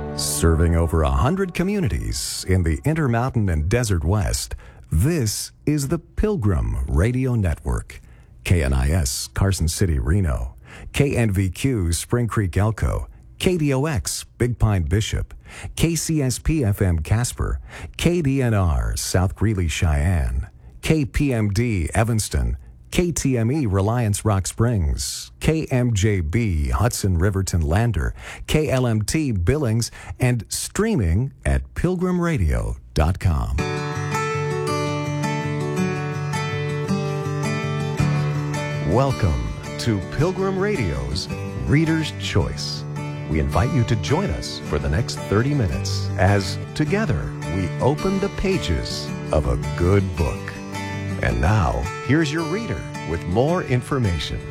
Serving over 100 communities in the Intermountain and Desert West, this is the Pilgrim Radio Network. KNIS, Carson City, Reno. KNVQ, Spring Creek, Elko. KDOX, Big Pine, Bishop. KCSP-FM, Casper. KDNR, South Greeley, Cheyenne. KPMD, Evanston. KTME, Reliance Rock Springs, KMJB, Hudson Riverton Lander, KLMT, Billings, and streaming at pilgrimradio.com. Welcome to Pilgrim Radio's Reader's Choice. We invite you to join us for the next 30 minutes as together we open the pages of a good book. And now, here's your reader with more information.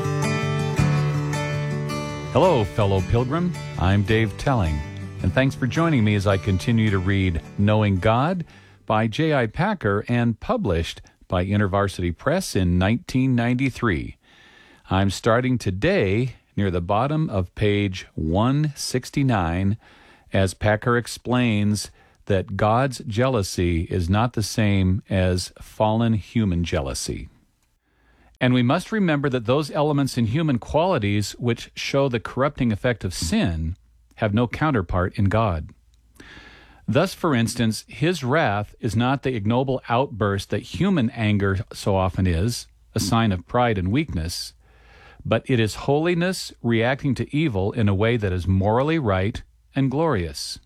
Hello, fellow pilgrim. I'm Dave Telling, and thanks for joining me as I continue to read Knowing God by J.I. Packer and published by InterVarsity Press in 1993. I'm starting today near the bottom of page 169 as Packer explains that God's jealousy is not the same as fallen human jealousy. And we must remember that those elements in human qualities which show the corrupting effect of sin have no counterpart in God. Thus, for instance, his wrath is not the ignoble outburst that human anger so often is, a sign of pride and weakness, but it is holiness reacting to evil in a way that is morally right and glorious.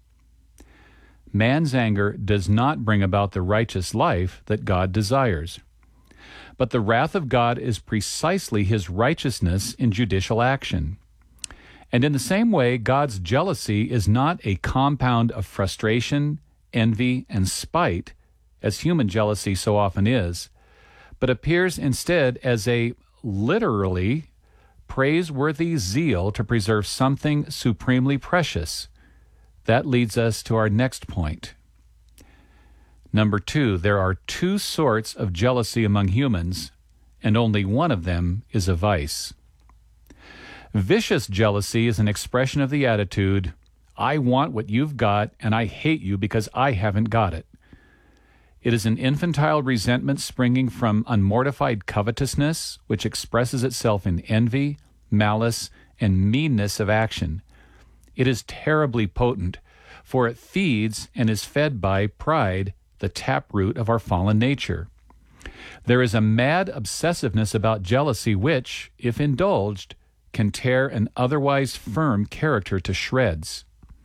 Man's anger does not bring about the righteous life that God desires. But the wrath of God is precisely his righteousness in judicial action. And in the same way, God's jealousy is not a compound of frustration, envy, and spite, as human jealousy so often is, but appears instead as a literally praiseworthy zeal to preserve something supremely precious. That leads us to our next point. Number 2, there are two sorts of jealousy among humans, and only one of them is a vice. Vicious jealousy is an expression of the attitude, I want what you've got, and I hate you because I haven't got it. It is an infantile resentment springing from unmortified covetousness, which expresses itself in envy, malice, and meanness of action. It is terribly potent, for it feeds and is fed by pride, the taproot of our fallen nature. There is a mad obsessiveness about jealousy which, if indulged, can tear an otherwise firm character to shreds.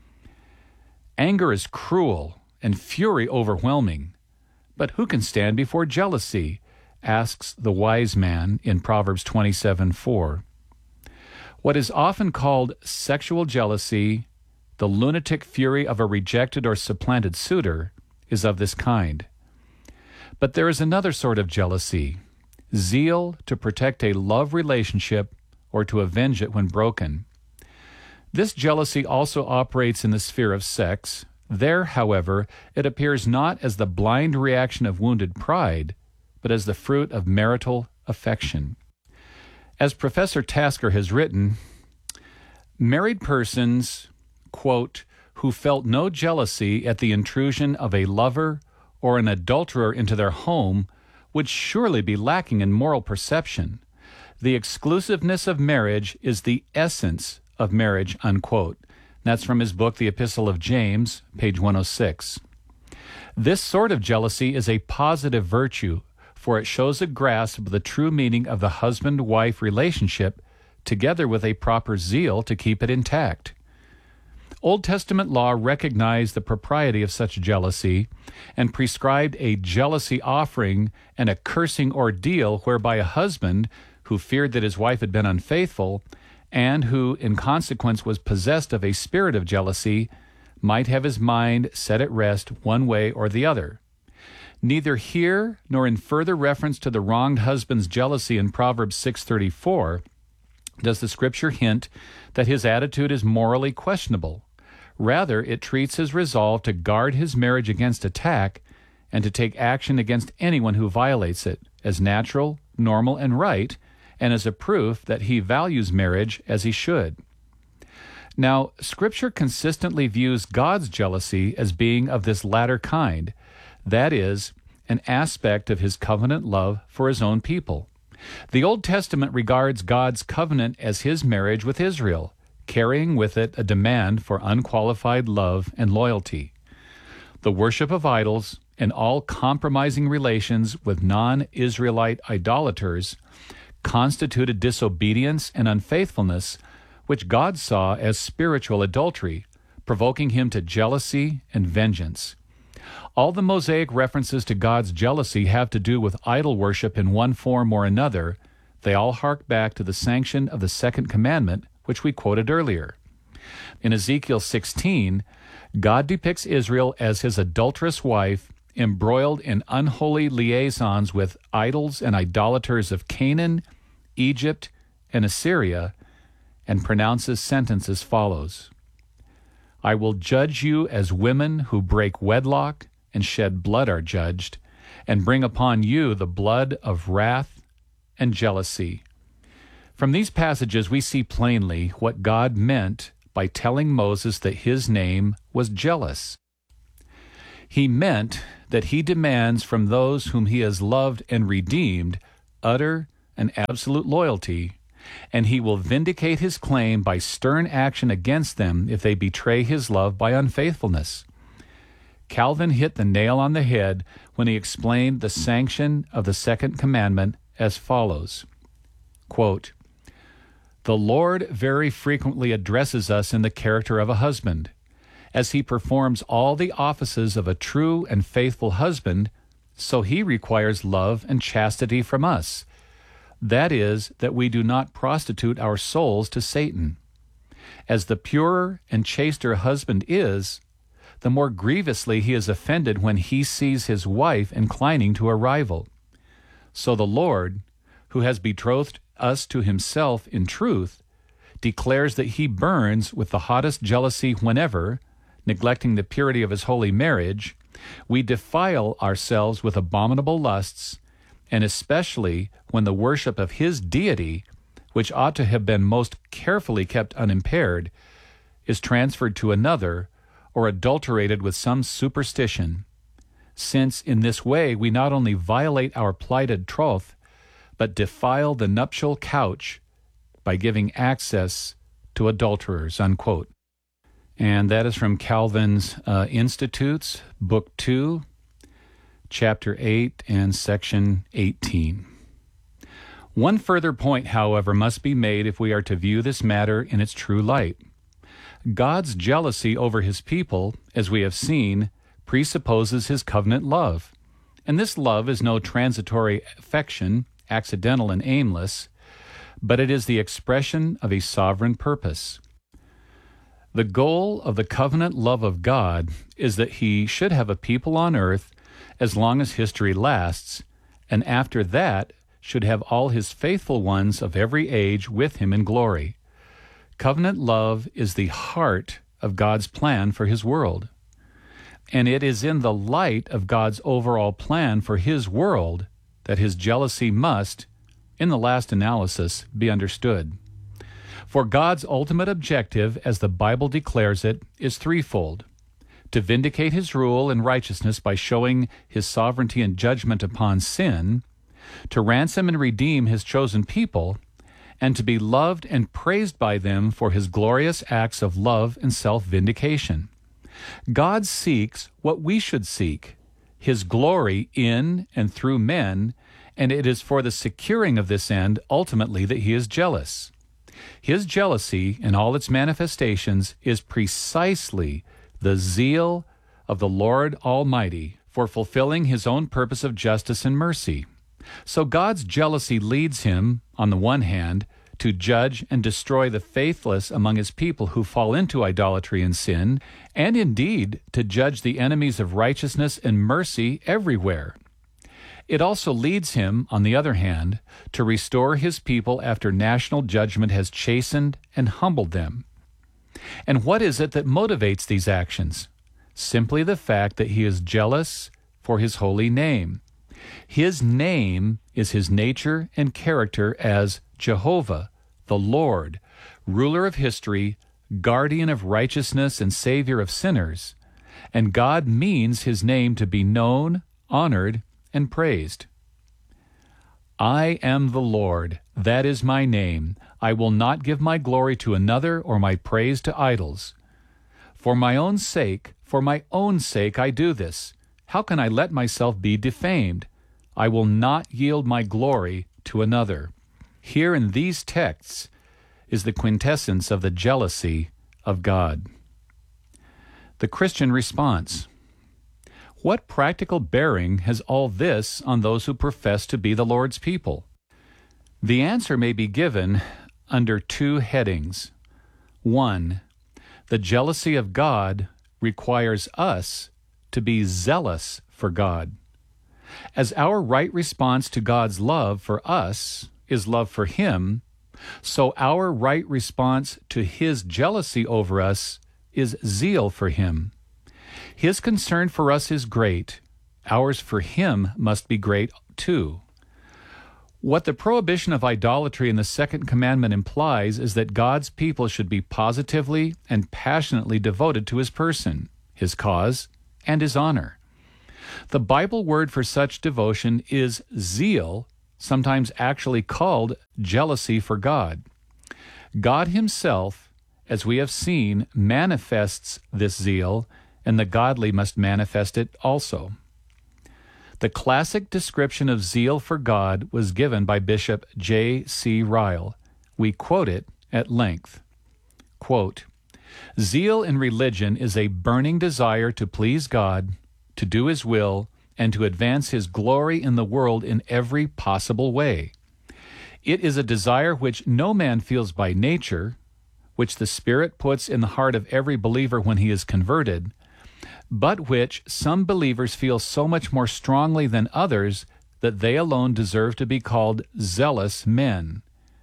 Anger is cruel and fury overwhelming, but who can stand before jealousy? Asks the wise man in Proverbs 27:4. What is often called sexual jealousy, the lunatic fury of a rejected or supplanted suitor, is of this kind. But there is another sort of jealousy, zeal to protect a love relationship or to avenge it when broken. This jealousy also operates in the sphere of sex. There, however, it appears not as the blind reaction of wounded pride, but as the fruit of marital affection. As Professor Tasker has written, married persons, quote, who felt no jealousy at the intrusion of a lover or an adulterer into their home would surely be lacking in moral perception. The exclusiveness of marriage is the essence of marriage, unquote. That's from his book, The Epistle of James, page 106. This sort of jealousy is a positive virtue, for it shows a grasp of the true meaning of the husband-wife relationship, together with a proper zeal to keep it intact. Old Testament law recognized the propriety of such jealousy and prescribed a jealousy offering and a cursing ordeal whereby a husband who feared that his wife had been unfaithful and who, in consequence, was possessed of a spirit of jealousy, might have his mind set at rest one way or the other. Neither here nor in further reference to the wronged husband's jealousy in Proverbs 6:34 does the Scripture hint that his attitude is morally questionable. Rather, it treats his resolve to guard his marriage against attack and to take action against anyone who violates it as natural, normal, and right, and as a proof that he values marriage as he should. Now, Scripture consistently views God's jealousy as being of this latter kind, that is, an aspect of his covenant love for his own people. The Old Testament regards God's covenant as his marriage with Israel, carrying with it a demand for unqualified love and loyalty. The worship of idols and all compromising relations with non-Israelite idolaters constituted disobedience and unfaithfulness, which God saw as spiritual adultery, provoking him to jealousy and vengeance. All the Mosaic references to God's jealousy have to do with idol worship in one form or another. They all hark back to the sanction of the second commandment, which we quoted earlier. In Ezekiel 16, God depicts Israel as his adulterous wife, embroiled in unholy liaisons with idols and idolaters of Canaan, Egypt, and Assyria, and pronounces sentence as follows: I will judge you as women who break wedlock and shed blood are judged, and bring upon you the blood of wrath and jealousy. From these passages we see plainly what God meant by telling Moses that his name was jealous. He meant that he demands from those whom he has loved and redeemed utter and absolute loyalty, and he will vindicate his claim by stern action against them if they betray his love by unfaithfulness. Calvin hit the nail on the head when he explained the sanction of the second commandment as follows, quote, The Lord very frequently addresses us in the character of a husband. As he performs all the offices of a true and faithful husband, so he requires love and chastity from us. That is, that we do not prostitute our souls to Satan. As the purer and chaster a husband is, the more grievously he is offended when he sees his wife inclining to a rival. So the Lord, who has betrothed us to himself in truth, declares that he burns with the hottest jealousy whenever, neglecting the purity of his holy marriage, we defile ourselves with abominable lusts, and especially when the worship of his deity, which ought to have been most carefully kept unimpaired, is transferred to another or adulterated with some superstition, since in this way we not only violate our plighted troth, but defile the nuptial couch by giving access to adulterers, unquote. And that is from Calvin's Institutes, Book 2, Chapter 8 and Section 18. One further point, however, must be made if we are to view this matter in its true light. God's jealousy over his people, as we have seen, presupposes his covenant love. And this love is no transitory affection, accidental and aimless, but it is the expression of a sovereign purpose. The goal of the covenant love of God is that he should have a people on earth as long as history lasts, and after that should have all his faithful ones of every age with him in glory. Covenant love is the heart of God's plan for his world. And it is in the light of God's overall plan for his world that his jealousy must, in the last analysis, be understood. For God's ultimate objective, as the Bible declares it, is threefold: to vindicate his rule and righteousness by showing his sovereignty and judgment upon sin, to ransom and redeem his chosen people, and to be loved and praised by them for his glorious acts of love and self-vindication. God seeks what we should seek, his glory in and through men, and it is for the securing of this end ultimately that he is jealous. His jealousy in all its manifestations is precisely the zeal of the Lord Almighty for fulfilling his own purpose of justice and mercy. So God's jealousy leads him, on the one hand, to judge and destroy the faithless among his people who fall into idolatry and sin, and indeed to judge the enemies of righteousness and mercy everywhere. It also leads him, on the other hand, to restore his people after national judgment has chastened and humbled them. And what is it that motivates these actions? Simply the fact that he is jealous for his holy name. His name is his nature and character as Jehovah, the Lord, ruler of history, guardian of righteousness and Savior of sinners, and God means his name to be known, honored, and praised. I am the Lord, that is my name. I will not give my glory to another or my praise to idols. For my own sake I do this. How can I let myself be defamed? I will not yield my glory to another. Here in these texts is the quintessence of the jealousy of God. The Christian response. What practical bearing has all this on those who profess to be the Lord's people? The answer may be given under two headings. 1. The jealousy of God requires us to be zealous for God. As our right response to God's love for us is love for Him, so our right response to His jealousy over us is zeal for Him. His concern for us is great. Ours for Him must be great too. What the prohibition of idolatry in the second commandment implies is that God's people should be positively and passionately devoted to His person, His cause, and His honor. The Bible word for such devotion is zeal, sometimes actually called jealousy for God. God Himself, as we have seen, manifests this zeal, and the godly must manifest it also. The classic description of zeal for God was given by Bishop J.C. Ryle. We quote it at length. Quote, "Zeal in religion is a burning desire to please God, to do His will, and to advance His glory in the world in every possible way. It is a desire which no man feels by nature, which the Spirit puts in the heart of every believer when he is converted, but which some believers feel so much more strongly than others that they alone deserve to be called zealous men.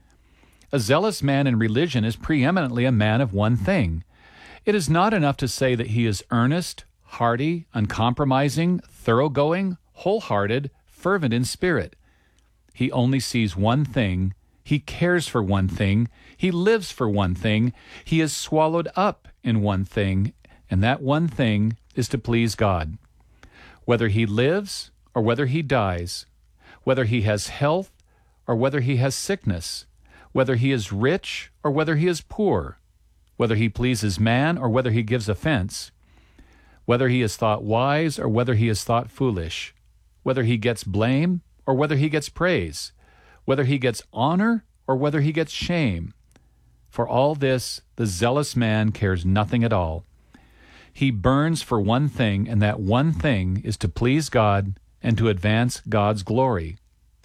A zealous man in religion is preeminently a man of one thing. It is not enough to say that he is earnest, hearty, uncompromising, thoroughgoing, wholehearted, fervent in spirit. He only sees one thing, he cares for one thing, he lives for one thing, he is swallowed up in one thing, and that one thing is to please God. Whether he lives or whether he dies, whether he has health or whether he has sickness, whether he is rich or whether he is poor, whether he pleases man or whether he gives offense, whether he is thought wise or whether he is thought foolish, whether he gets blame or whether he gets praise, whether he gets honor or whether he gets shame. For all this, the zealous man cares nothing at all. He burns for one thing, and that one thing is to please God and to advance God's glory.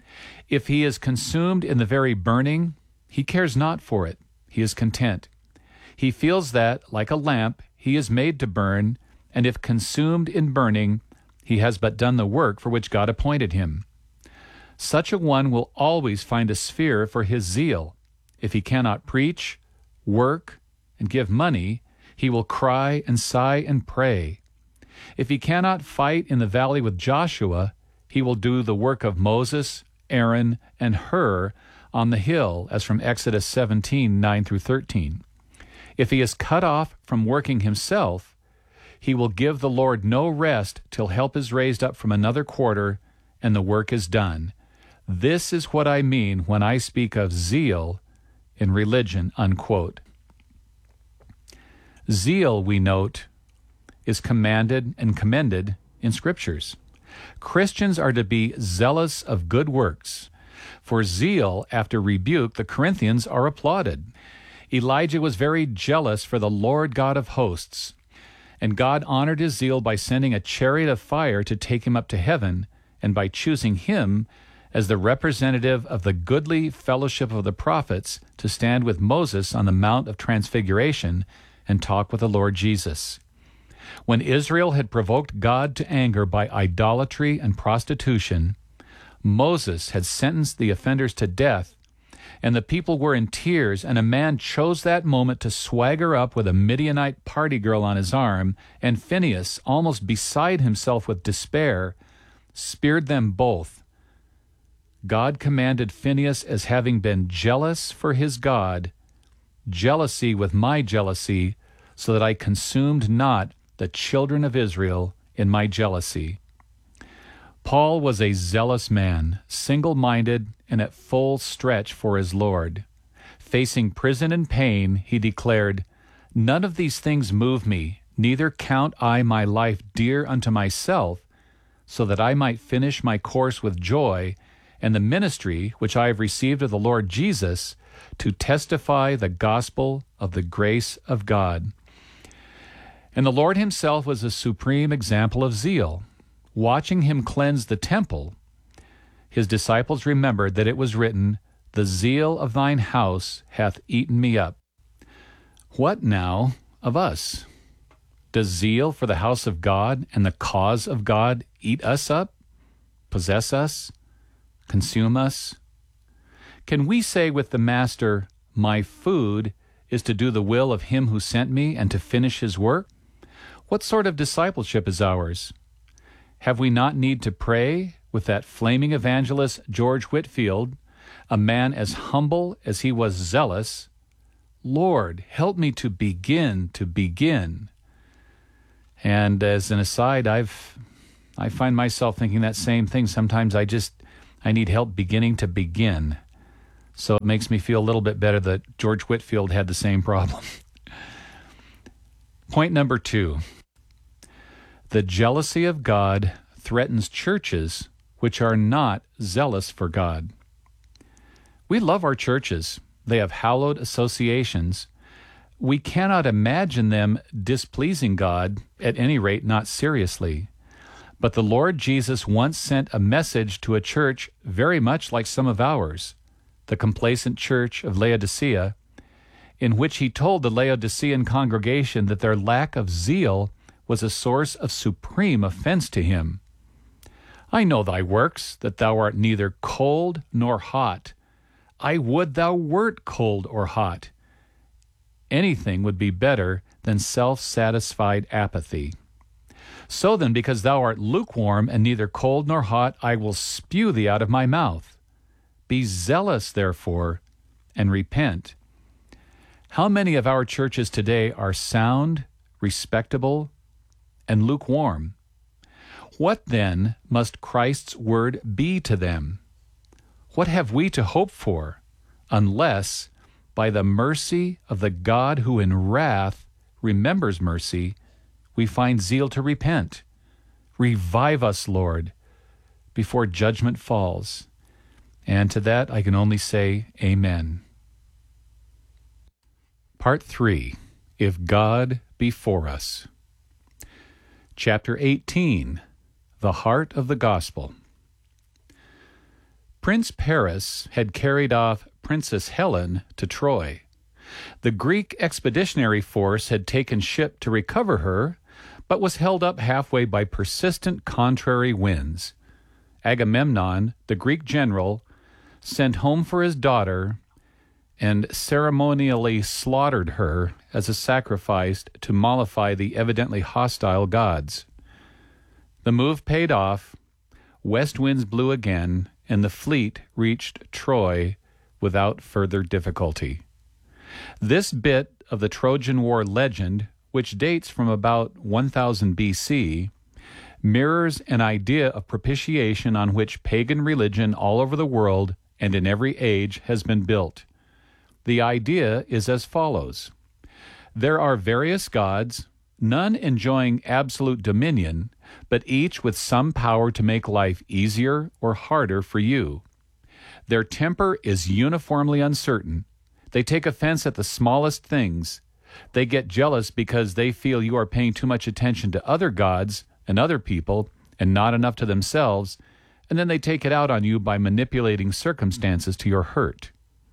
If he is consumed in the very burning, he cares not for it. He is content. He feels that, like a lamp, he is made to burn, and if consumed in burning, he has but done the work for which God appointed him. Such a one will always find a sphere for his zeal. If he cannot preach, work, and give money, he will cry and sigh and pray. If he cannot fight in the valley with Joshua, he will do the work of Moses, Aaron, and Hur on the hill, as from Exodus 17, 9 through 13. If he is cut off from working himself, he will give the Lord no rest till help is raised up from another quarter and the work is done. This is what I mean when I speak of zeal in religion," unquote. Zeal, we note, is commanded and commended in Scriptures. Christians are to be zealous of good works. For zeal after rebuke, the Corinthians are applauded. Elijah was very jealous for the Lord God of hosts, and God honored his zeal by sending a chariot of fire to take him up to heaven, and by choosing him as the representative of the goodly fellowship of the prophets to stand with Moses on the Mount of Transfiguration and talk with the Lord Jesus. When Israel had provoked God to anger by idolatry and prostitution, Moses had sentenced the offenders to death, and the people were in tears, and a man chose that moment to swagger up with a Midianite party girl on his arm, and Phinehas, almost beside himself with despair, speared them both. God commanded Phinehas, as having been jealous for his God, jealousy with my jealousy, so that I consumed not the children of Israel in my jealousy. Paul was a zealous man, single-minded and at full stretch for his Lord. Facing prison and pain, he declared, "None of these things move me, neither count I my life dear unto myself, so that I might finish my course with joy, and the ministry which I have received of the Lord Jesus, to testify the gospel of the grace of God." And the Lord himself was a supreme example of zeal. Watching him cleanse the temple, his disciples remembered that it was written, "The zeal of thine house hath eaten me up." What now of us? Does zeal for the house of God and the cause of God eat us up, possess us, consume us? Can we say with the Master, "My food is to do the will of him who sent me and to finish his work"? What sort of discipleship is ours? Have we not need to pray with that flaming evangelist George Whitefield, a man as humble as he was zealous, "Lord, help me to begin to begin"? And as an aside, I find myself thinking that same thing. Sometimes I need help beginning to begin. So it makes me feel a little bit better that George Whitefield had the same problem. Point number 2. The jealousy of God threatens churches which are not zealous for God. We love our churches. They have hallowed associations. We cannot imagine them displeasing God, at any rate not seriously. But the Lord Jesus once sent a message to a church very much like some of ours, the complacent church of Laodicea, in which he told the Laodicean congregation that their lack of zeal was a source of supreme offense to him. "I know thy works, that thou art neither cold nor hot. I would thou wert cold or hot." Anything would be better than self-satisfied apathy. "So then, because thou art lukewarm and neither cold nor hot, I will spew thee out of my mouth. Be zealous, therefore, and repent." How many of our churches today are sound, respectable, and lukewarm? What then must Christ's word be to them? What have we to hope for, unless, by the mercy of the God who in wrath remembers mercy, we find zeal to repent? Revive us, Lord, before judgment falls. And to that I can only say, Amen. Part 3. If God be for us. Chapter 18. The Heart of the Gospel. Prince Paris had carried off Princess Helen to Troy. The Greek expeditionary force had taken ship to recover her, but was held up halfway by persistent contrary winds. Agamemnon, the Greek general, sent home for his daughter and ceremonially slaughtered her as a sacrifice to mollify the evidently hostile gods. The move paid off, west winds blew again, and the fleet reached Troy without further difficulty. This bit of the Trojan War legend, which dates from about 1000 BC, mirrors an idea of propitiation on which pagan religion all over the world and in every age has been built. The idea is as follows. There are various gods, none enjoying absolute dominion, but each with some power to make life easier or harder for you. Their temper is uniformly uncertain. They take offense at the smallest things. They get jealous because they feel you are paying too much attention to other gods and other people and not enough to themselves, and then they take it out on you by manipulating circumstances to your hurt.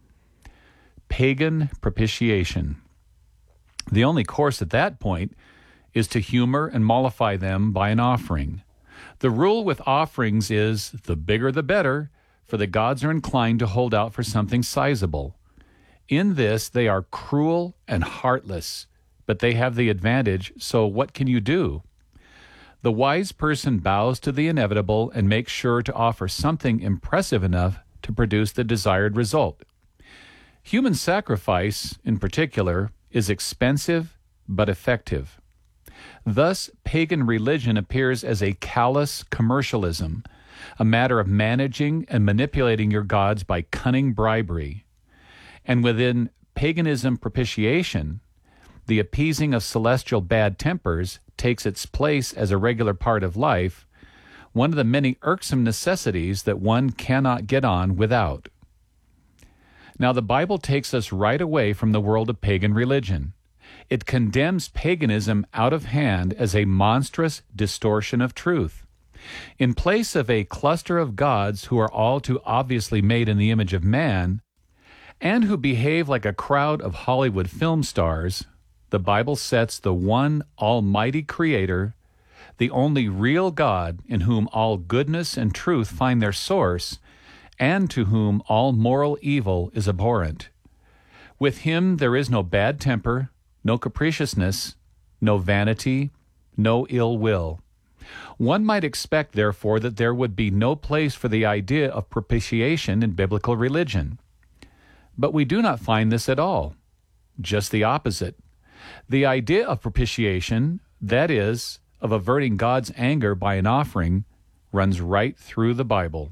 Pagan propitiation. The only course at that point is to humor and mollify them by an offering. The rule with offerings is the bigger the better, for the gods are inclined to hold out for something sizable. In this, they are cruel and heartless, but they have the advantage, so what can you do? The wise person bows to the inevitable and makes sure to offer something impressive enough to produce the desired result. Human sacrifice, in particular, is expensive but effective. Thus, pagan religion appears as a callous commercialism, a matter of managing and manipulating your gods by cunning bribery. And within paganism propitiation, the appeasing of celestial bad tempers takes its place as a regular part of life, one of the many irksome necessities that one cannot get on without. Now, the Bible takes us right away from the world of pagan religion. It condemns paganism out of hand as a monstrous distortion of truth. In place of a cluster of gods who are all too obviously made in the image of man, and who behave like a crowd of Hollywood film stars, the Bible sets the one almighty Creator, the only real God in whom all goodness and truth find their source, and to whom all moral evil is abhorrent. With Him there is no bad temper, no capriciousness, no vanity, no ill will. One might expect, therefore, that there would be no place for the idea of propitiation in biblical religion. But we do not find this at all. Just the opposite. The idea of propitiation, that is, of averting God's anger by an offering, runs right through the Bible.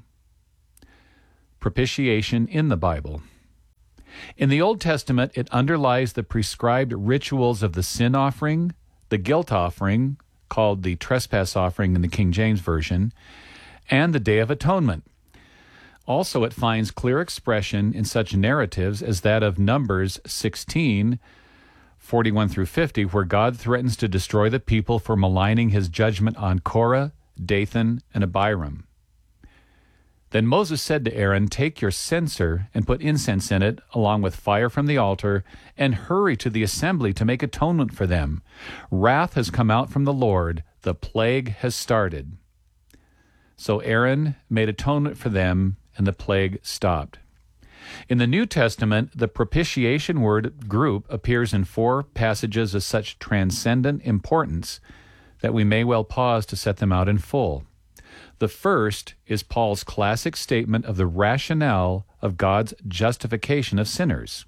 Propitiation in the Bible. In the Old Testament, it underlies the prescribed rituals of the sin offering, the guilt offering, called the trespass offering in the King James Version, and the Day of Atonement. Also, it finds clear expression in such narratives as that of Numbers 16, 41 through 50, where God threatens to destroy the people for maligning His judgment on Korah, Dathan, and Abiram. Then Moses said to Aaron, "Take your censer and put incense in it, along with fire from the altar, and hurry to the assembly to make atonement for them. Wrath has come out from the Lord. The plague has started." So Aaron made atonement for them, and the plague stopped. In the New Testament, the propitiation word group appears in 4 passages of such transcendent importance that we may well pause to set them out in full. The first is Paul's classic statement of the rationale of God's justification of sinners.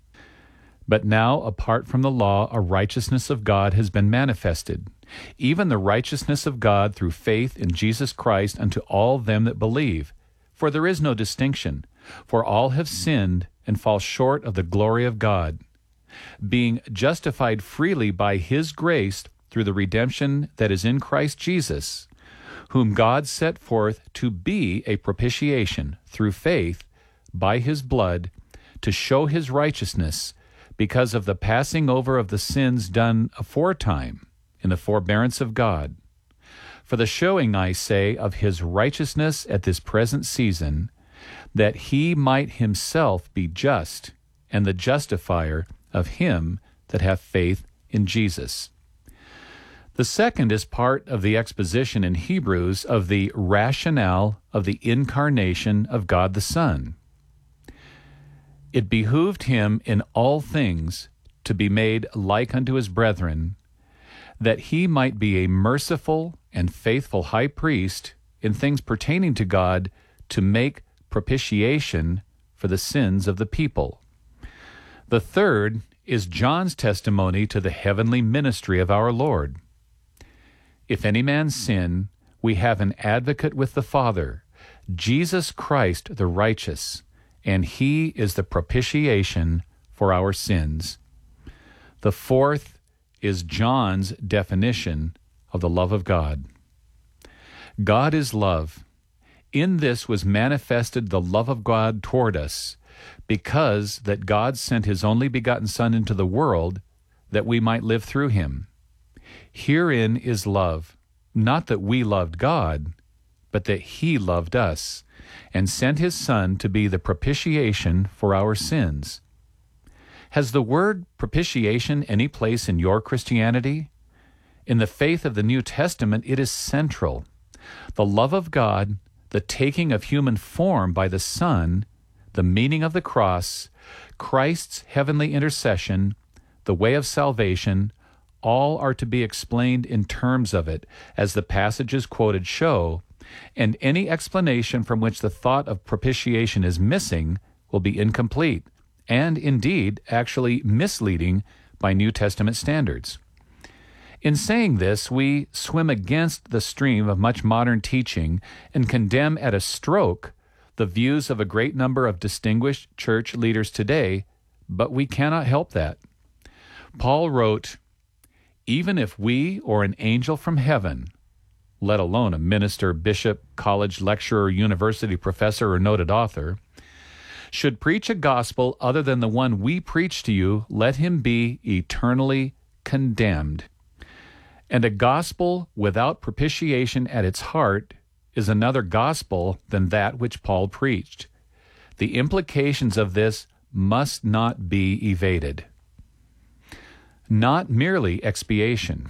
"But now, apart from the law, a righteousness of God has been manifested, even the righteousness of God through faith in Jesus Christ unto all them that believe. For there is no distinction, for all have sinned and fall short of the glory of God, being justified freely by His grace through the redemption that is in Christ Jesus, whom God set forth to be a propitiation through faith by His blood, to show His righteousness, because of the passing over of the sins done aforetime in the forbearance of God. For the showing, I say, of His righteousness at this present season, that He might Himself be just, and the justifier of him that hath faith in Jesus." The second is part of the exposition in Hebrews of the rationale of the incarnation of God the Son. "It behooved Him in all things to be made like unto His brethren, that He might be a merciful and faithful high priest in things pertaining to God, to make propitiation for the sins of the people." The third is John's testimony to the heavenly ministry of our Lord. "If any man sin, we have an advocate with the Father, Jesus Christ the righteous, and He is the propitiation for our sins." The fourth is John's definition of the love of God. God is love. In this was manifested the love of God toward us, because that God sent His only begotten Son into the world, that we might live through Him. Herein is love, not that we loved God, but that He loved us, and sent His Son to be the propitiation for our sins. Has the word propitiation any place in your Christianity? In the faith of the New Testament, it is central. The love of God, the taking of human form by the Son, the meaning of the cross, Christ's heavenly intercession, the way of salvation, all are to be explained in terms of it, as the passages quoted show, and any explanation from which the thought of propitiation is missing will be incomplete and indeed actually misleading by New Testament standards. In saying this, we swim against the stream of much modern teaching and condemn at a stroke the views of a great number of distinguished church leaders today, but we cannot help that. Paul wrote, "Even if we or an angel from heaven, let alone a minister, bishop, college lecturer, university professor, or noted author, should preach a gospel other than the one we preach to you, let him be eternally condemned." And a gospel without propitiation at its heart is another gospel than that which Paul preached. The implications of this must not be evaded. Not merely expiation.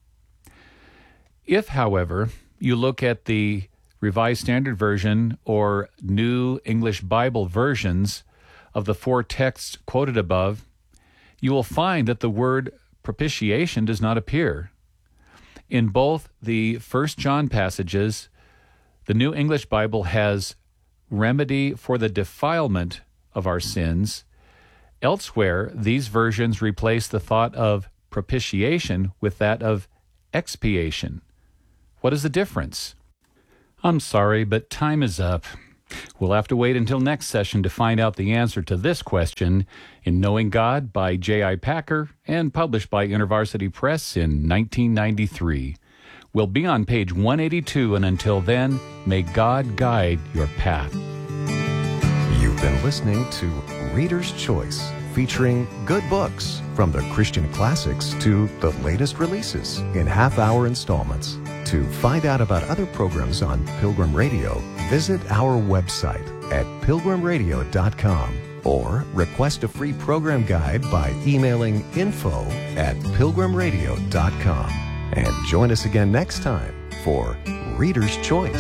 If, however, you look at the Revised Standard Version or New English Bible versions of the 4 texts quoted above, you will find that the word propitiation does not appear. In both the 1 John passages, the New English Bible has remedy for the defilement of our sins. Elsewhere, these versions replace the thought of propitiation with that of expiation. What is the difference? I'm sorry, but time is up. We'll have to wait until next session to find out the answer to this question in Knowing God by J.I. Packer and published by InterVarsity Press in 1993. We'll be on page 182, and until then, may God guide your path. You've been listening to Reader's Choice, featuring good books from the Christian classics to the latest releases in half-hour installments. To find out about other programs on Pilgrim Radio, visit our website at pilgrimradio.com or request a free program guide by emailing info@pilgrimradio.com. And join us again next time for Reader's Choice.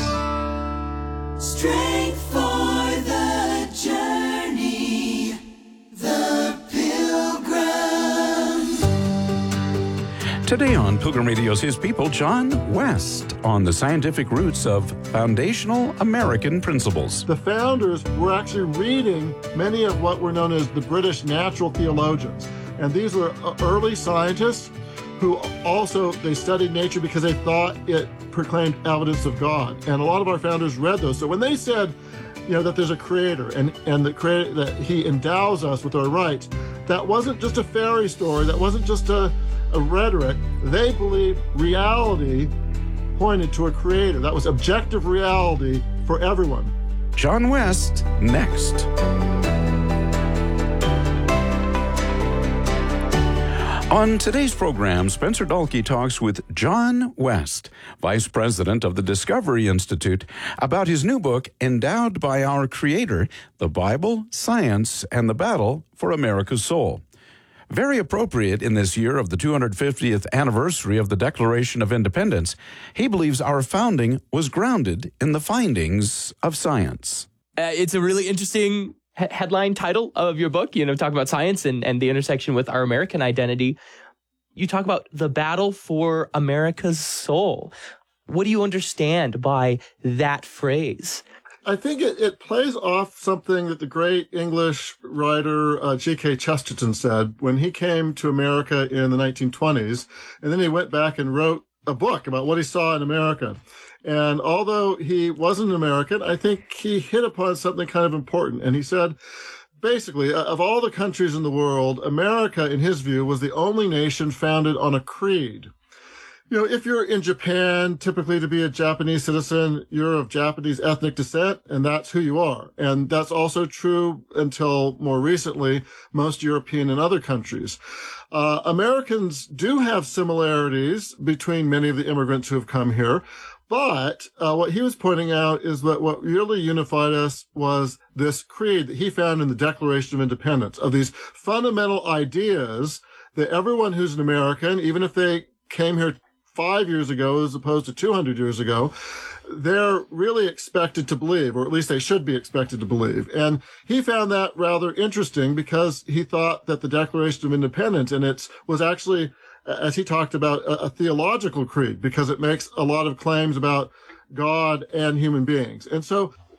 Strength for the journey, the Pilgrim. Today on Pilgrim Radio's His People, John West on the scientific roots of foundational American principles. The founders were actually reading many of what were known as the British natural theologians. And these were early scientists who also, they studied nature because they thought it proclaimed evidence of God. And a lot of our founders read those. So when they said, that there's a creator and that he endows us with our rights, that wasn't just a fairy story. That wasn't just a rhetoric. They believed reality pointed to a creator. That was objective reality for everyone. John West, next. On today's program, Spencer Dalkey talks with John West, Vice President of the Discovery Institute, about his new book, Endowed by Our Creator, The Bible, Science, and the Battle for America's Soul. Very appropriate in this year of the 250th anniversary of the Declaration of Independence, he believes our founding was grounded in the findings of science. It's a really interesting headline title of your book, talk about science and the intersection with our American identity. You talk about the battle for America's soul. What do you understand by that phrase? I think it plays off something that the great English writer G.K. Chesterton said when he came to America in the 1920s, and then he went back and wrote a book about what he saw in America. And although he wasn't an American, I think he hit upon something kind of important. And he said, basically, of all the countries in the world, America, in his view, was the only nation founded on a creed. If you're in Japan, typically to be a Japanese citizen, you're of Japanese ethnic descent, and that's who you are. And that's also true until more recently, most European and other countries. Americans do have similarities between many of the immigrants who have come here. But what he was pointing out is that what really unified us was this creed that he found in the Declaration of Independence, of these fundamental ideas that everyone who's an American, even if they came here 5 years ago as opposed to 200 years ago, they're really expected to believe, or at least they should be expected to believe. And he found that rather interesting because he thought that the Declaration of Independence, and it was actually, as he talked about, a theological creed because it makes a lot of claims about God and human beings. And so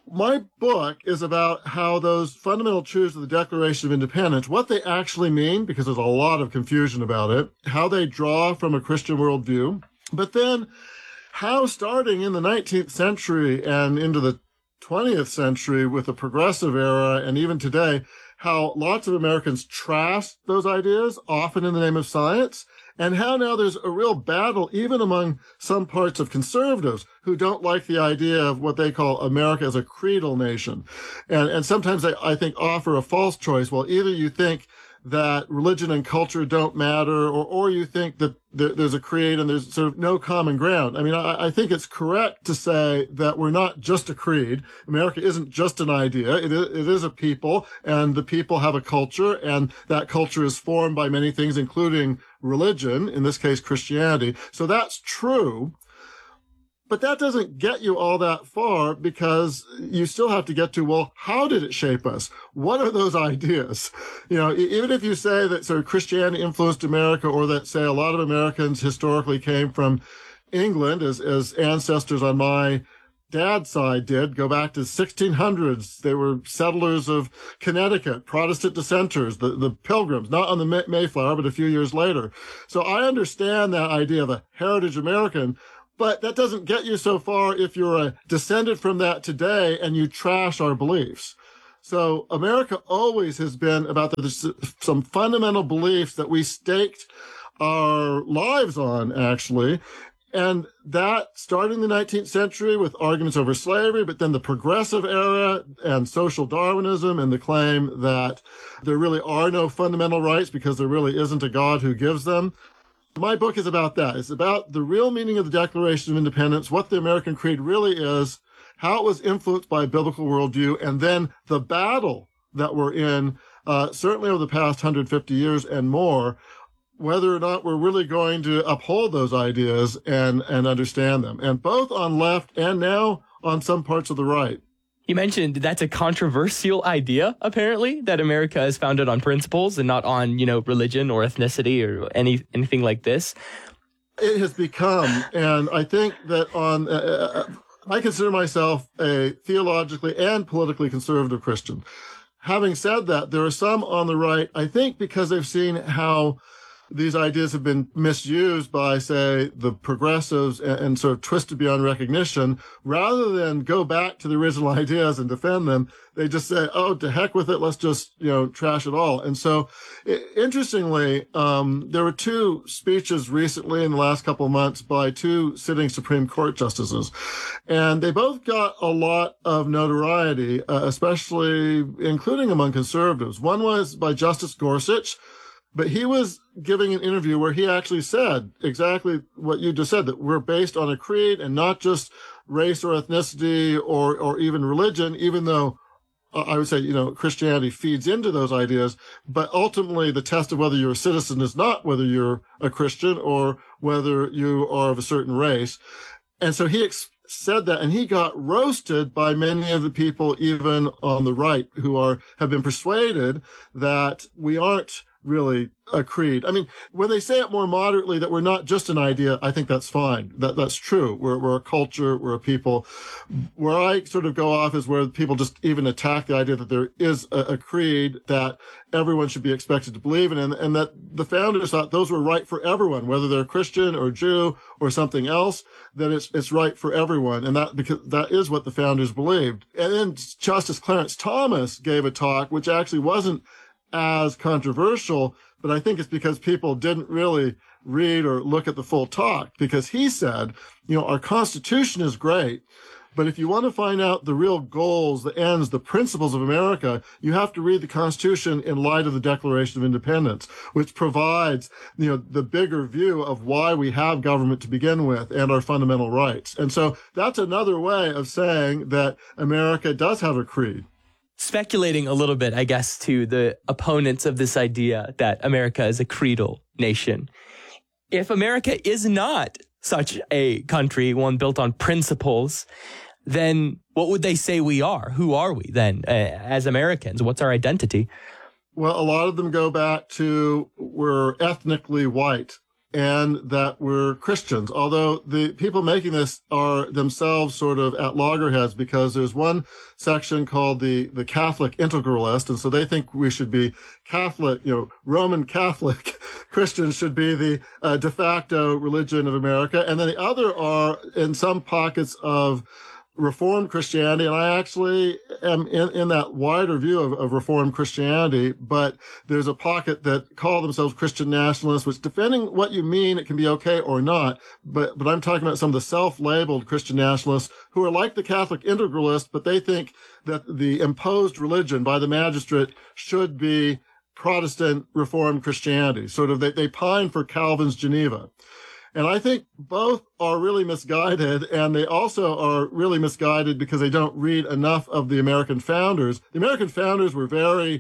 My book is about how those fundamental truths of the Declaration of Independence, what they actually mean, because there's a lot of confusion about it, how they draw from a Christian worldview, but then how starting in the 19th century and into the 20th century with the progressive era and even today, how lots of Americans trash those ideas, often in the name of science, and how now there's a real battle even among some parts of conservatives who don't like the idea of what they call America as a creedal nation. And sometimes they, I think, offer a false choice. Well, either you think that religion and culture don't matter, or you think that there's a creed and there's sort of no common ground. I mean, I think it's correct to say that we're not just a creed. America isn't just an idea. It is a people, and the people have a culture, and that culture is formed by many things, including religion, in this case, Christianity. So that's true. But that doesn't get you all that far, because you still have to get to, well, how did it shape us? What are those ideas? You know, even if you say that sort of Christianity influenced America, or that, say, a lot of Americans historically came from England, as ancestors on my dad's side did, go back to the 1600s. They were settlers of Connecticut, Protestant dissenters, the Pilgrims, not on the Mayflower, but a few years later. So I understand that idea of a heritage American. But that doesn't get you so far if you're a descendant from that today and you trash our beliefs. So America always has been about some fundamental beliefs that we staked our lives on, actually. And that started in the 19th century with arguments over slavery, but then the progressive era and social Darwinism and the claim that there really are no fundamental rights because there really isn't a God who gives them. My book is about that. It's about the real meaning of the Declaration of Independence, what the American creed really is, how it was influenced by a biblical worldview, and then the battle that we're in, certainly over the past 150 years and more, whether or not we're really going to uphold those ideas and understand them. And both on left and now on some parts of the right. You mentioned that's a controversial idea, apparently, that America is founded on principles and not on, religion or ethnicity or anything like this. It has become, and I think that I consider myself a theologically and politically conservative Christian. Having said that, there are some on the right, I think because they've seen how these ideas have been misused by, say, the progressives and sort of twisted beyond recognition. Rather than go back to the original ideas and defend them, they just say, oh, to heck with it, let's just, trash it all. And so, interestingly, there were two speeches recently in the last couple of months by two sitting Supreme Court justices. And they both got a lot of notoriety, especially including among conservatives. One was by Justice Gorsuch, but he was giving an interview where he actually said exactly what you just said, that we're based on a creed and not just race or ethnicity or even religion, even though I would say, Christianity feeds into those ideas. But ultimately, the test of whether you're a citizen is not whether you're a Christian or whether you are of a certain race. And so he said that, and he got roasted by many of the people, even on the right, who have been persuaded that we aren't really a creed. I mean, when they say it more moderately that we're not just an idea, I think that's fine. That's true. We're a culture, we're a people. Where I sort of go off is where people just even attack the idea that there is a creed that everyone should be expected to believe in, and that the founders thought those were right for everyone, whether they're Christian or Jew or something else, that it's right for everyone. And because that is what the founders believed. And then Justice Clarence Thomas gave a talk, which actually wasn't as controversial, but I think it's because people didn't really read or look at the full talk, because he said, our Constitution is great, but if you want to find out the real goals, the ends, the principles of America, you have to read the Constitution in light of the Declaration of Independence, which provides, the bigger view of why we have government to begin with and our fundamental rights. And so that's another way of saying that America does have a creed. Speculating a little bit, I guess, to the opponents of this idea that America is a creedal nation. If America is not such a country, one built on principles, then what would they say we are? Who are we then as Americans? What's our identity? Well, a lot of them go back to we're ethnically white. and that we're Christians, although the people making this are themselves sort of at loggerheads, because there's one section called the Catholic Integralist, and so they think we should be Catholic, Roman Catholic Christians should be the de facto religion of America, and then the other are in some pockets of Reformed Christianity, and I actually am in that wider view of Reformed Christianity, but there's a pocket that call themselves Christian nationalists, which, depending what you mean, it can be okay or not, but I'm talking about some of the self-labeled Christian nationalists who are like the Catholic Integralists, but they think that the imposed religion by the magistrate should be Protestant Reformed Christianity. Sort of, they pine for Calvin's Geneva. And I think both are really misguided, and they also are really misguided because they don't read enough of the American founders. The American founders were very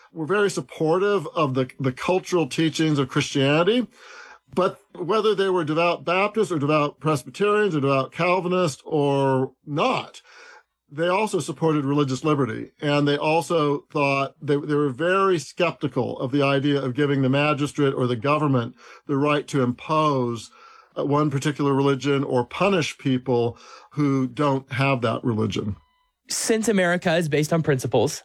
supportive of the cultural teachings of Christianity, but whether they were devout Baptists or devout Presbyterians or devout Calvinists or not, they also supported religious liberty, and they also thought they were very skeptical of the idea of giving the magistrate or the government the right to impose one particular religion or punish people who don't have that religion. Since America is based on principles,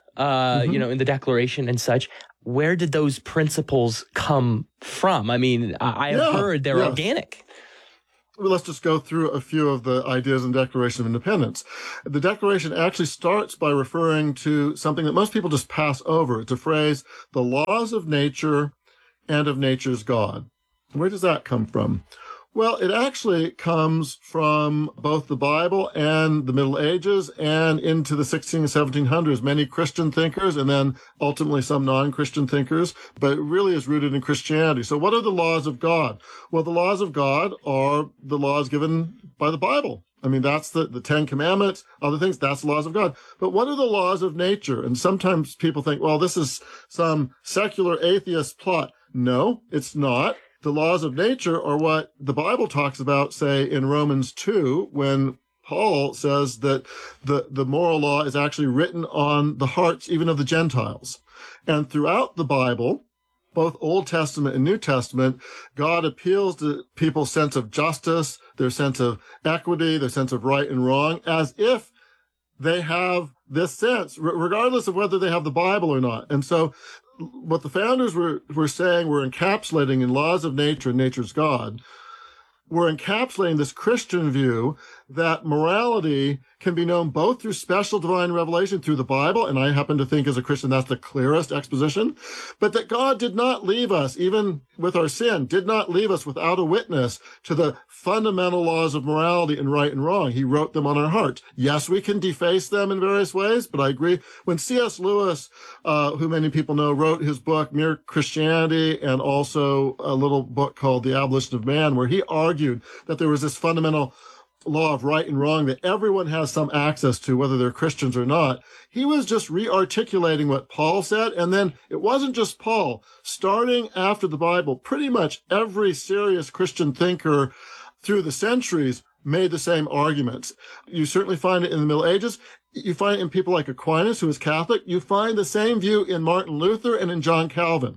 in the Declaration and such, where did those principles come from? I mean, I have heard they're organic. Well, let's just go through a few of the ideas in the Declaration of Independence. The Declaration actually starts by referring to something that most people just pass over. It's a phrase, the laws of nature and of nature's God. Where does that come from? Well, it actually comes from both the Bible and the Middle Ages and into the 1600s and 1700s. Many Christian thinkers and then ultimately some non-Christian thinkers, but it really is rooted in Christianity. So what are the laws of God? Well, the laws of God are the laws given by the Bible. I mean, that's the Ten Commandments, other things, that's the laws of God. But what are the laws of nature? And sometimes people think, well, this is some secular atheist plot. No, it's not. The laws of nature are what the Bible talks about, say, in Romans 2, when Paul says that the moral law is actually written on the hearts even of the Gentiles. And throughout the Bible, both Old Testament and New Testament, God appeals to people's sense of justice, their sense of equity, their sense of right and wrong, as if they have this sense, regardless of whether they have the Bible or not. And so what the founders were saying, were encapsulating in laws of nature and nature's God, were encapsulating this Christian view that morality can be known both through special divine revelation through the Bible, and I happen to think as a Christian that's the clearest exposition, but that God did not leave us, even with our sin, did not leave us without a witness to the fundamental laws of morality and right and wrong. He wrote them on our hearts. Yes, we can deface them in various ways, but I agree. When C.S. Lewis, who many people know, wrote his book, Mere Christianity, and also a little book called The Abolition of Man, where he argued that there was this fundamental law of right and wrong that everyone has some access to, whether they're Christians or not. He was just re-articulating what Paul said. And then it wasn't just Paul. Starting after the Bible, pretty much every serious Christian thinker through the centuries made the same arguments. You certainly find it in the Middle Ages. You find it in people like Aquinas, who is Catholic. You find the same view in Martin Luther and in John Calvin.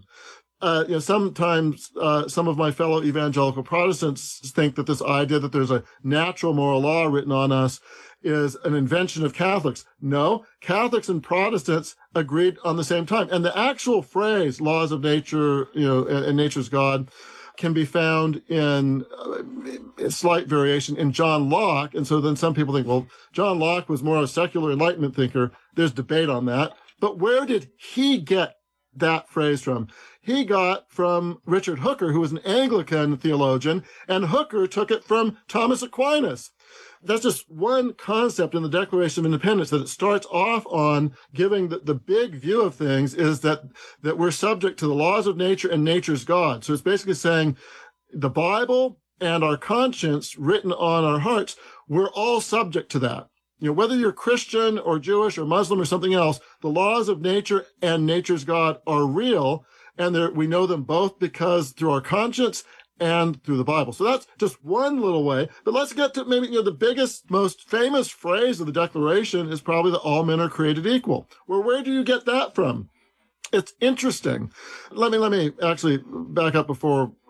Sometimes some of my fellow evangelical Protestants think that this idea that there's a natural moral law written on us is an invention of Catholics. No, Catholics and Protestants agreed on the same time. And the actual phrase, laws of nature, and nature's God, can be found in a slight variation in John Locke. And so then some people think, well, John Locke was more a secular Enlightenment thinker. There's debate on that. But where did he get that phrase from? He got from Richard Hooker, who was an Anglican theologian, and Hooker took it from Thomas Aquinas. That's just one concept in the Declaration of Independence, that it starts off on giving the big view of things is that we're subject to the laws of nature and nature's God. So it's basically saying the Bible and our conscience written on our hearts, we're all subject to that. Whether you're Christian or Jewish or Muslim or something else, the laws of nature and nature's God are real, and we know them both because through our conscience and through the Bible. So that's just one little way. But let's get to maybe the biggest, most famous phrase of the Declaration is probably that all men are created equal. Well, where do you get that from? It's interesting. Let me actually back up before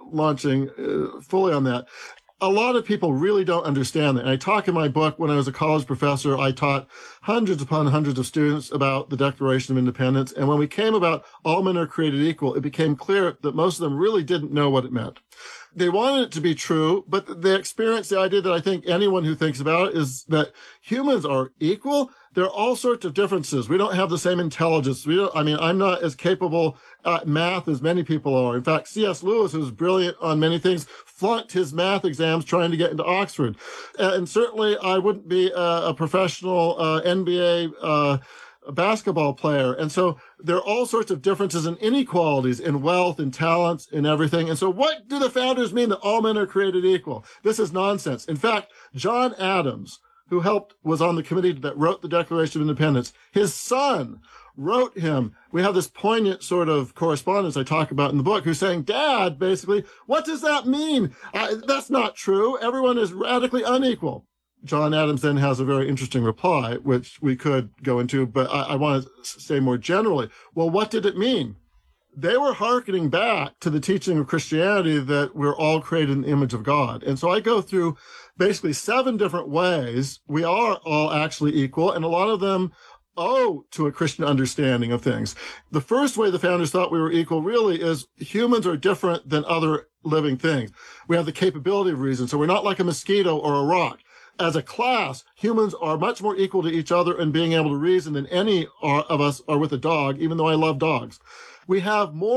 launching fully on that. A lot of people really don't understand that. And I talk in my book, when I was a college professor, I taught hundreds upon hundreds of students about the Declaration of Independence. And when we came about all men are created equal, it became clear that most of them really didn't know what it meant. They wanted it to be true, but they experienced the idea that I think anyone who thinks about it is that humans are equal. There are all sorts of differences. We don't have the same intelligence. I'm not as capable at math as many people are. In fact, C.S. Lewis, who's brilliant on many things, flunked his math exams trying to get into Oxford. And certainly I wouldn't be a professional NBA basketball player. And so there are all sorts of differences and inequalities in wealth and talents and everything. And so what do the founders mean that all men are created equal? This is nonsense. In fact, John Adams, who was on the committee that wrote the Declaration of Independence, his son wrote him. We have this poignant sort of correspondence I talk about in the book, who's saying, Dad, basically, what does that mean? That's not true. Everyone is radically unequal. John Adams then has a very interesting reply, which we could go into, but I want to say more generally, well, what did it mean? They were hearkening back to the teaching of Christianity that we're all created in the image of God. And so I go through basically 7 different ways we are all actually equal, and a lot of them owe to a Christian understanding of things. The first way the founders thought we were equal really is humans are different than other living things. We have the capability of reason, so we're not like a mosquito or a rock. As a class, humans are much more equal to each other in being able to reason than any of us are with a dog, even though I love dogs. We have more